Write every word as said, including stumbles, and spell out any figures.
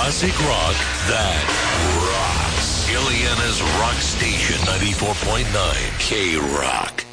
Classic rock that rocks. Ileana's Rock Station ninety-four point nine K Rock.